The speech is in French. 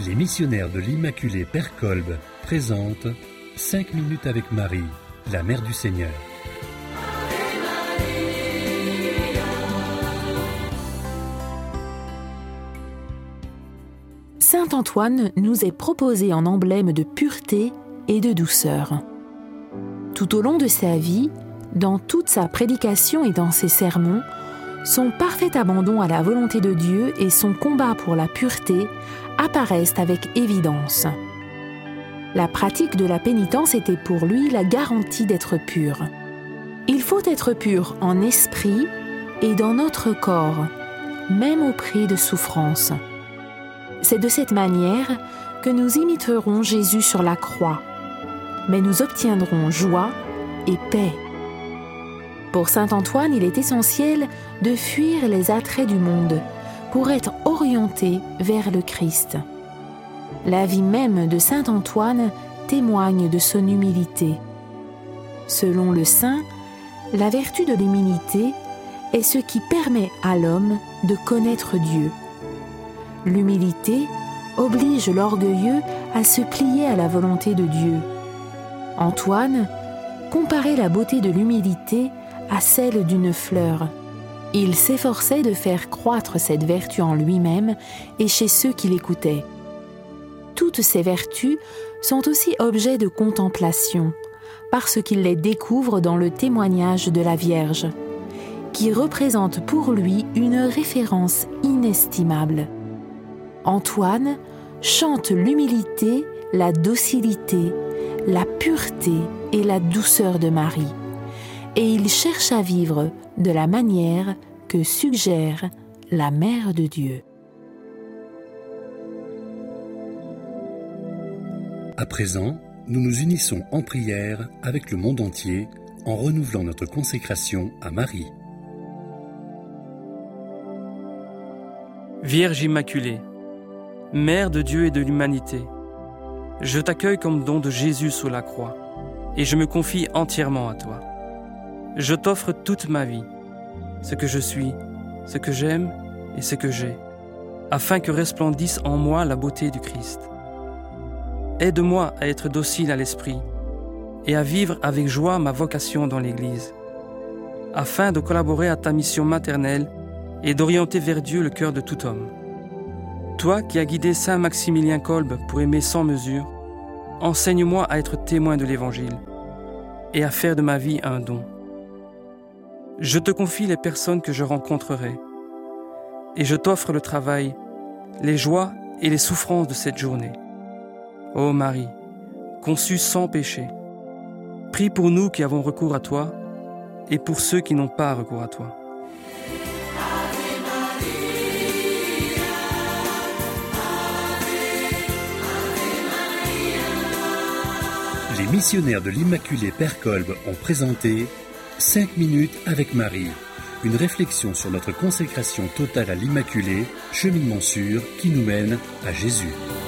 Les missionnaires de l'Immaculée Père Kolb présentent 5 minutes avec Marie, la Mère du Seigneur. Saint Antoine nous est proposé en emblème de pureté et de douceur. Tout au long de sa vie, dans toute sa prédication et dans ses sermons, son parfait abandon à la volonté de Dieu et son combat pour la pureté apparaissent avec évidence. La pratique de la pénitence était pour lui la garantie d'être pur. Il faut être pur en esprit et dans notre corps, même au prix de souffrances. C'est de cette manière que nous imiterons Jésus sur la croix, mais nous obtiendrons joie et paix. Pour saint Antoine, il est essentiel de fuir les attraits du monde pour être orienté vers le Christ. La vie même de saint Antoine témoigne de son humilité. Selon le saint, la vertu de l'humilité est ce qui permet à l'homme de connaître Dieu. L'humilité oblige l'orgueilleux à se plier à la volonté de Dieu. Antoine comparait la beauté de l'humilité à celle d'une fleur. Il s'efforçait de faire croître cette vertu en lui-même et chez ceux qui l'écoutaient. Toutes ces vertus sont aussi objets de contemplation, parce qu'il les découvre dans le témoignage de la Vierge, qui représente pour lui une référence inestimable. Antoine chante l'humilité, la docilité, la pureté et la douceur de Marie, et il cherche à vivre de la manière que suggère la Mère de Dieu. À présent, nous nous unissons en prière avec le monde entier en renouvelant notre consécration à Marie. Vierge Immaculée, Mère de Dieu et de l'humanité, je t'accueille comme don de Jésus sous la croix et je me confie entièrement à toi. Je t'offre toute ma vie, ce que je suis, ce que j'aime et ce que j'ai, afin que resplendisse en moi la beauté du Christ. Aide-moi à être docile à l'esprit et à vivre avec joie ma vocation dans l'Église, afin de collaborer à ta mission maternelle et d'orienter vers Dieu le cœur de tout homme. Toi qui as guidé saint Maximilien Kolb pour aimer sans mesure, enseigne-moi à être témoin de l'Évangile et à faire de ma vie un don. Je te confie les personnes que je rencontrerai et je t'offre le travail, les joies et les souffrances de cette journée. Ô Marie, conçue sans péché, prie pour nous qui avons recours à toi et pour ceux qui n'ont pas recours à toi. Les missionnaires de l'Immaculée Père Kolb ont présenté 5 minutes avec Marie, une réflexion sur notre consécration totale à l'Immaculée, cheminement sûr qui nous mène à Jésus.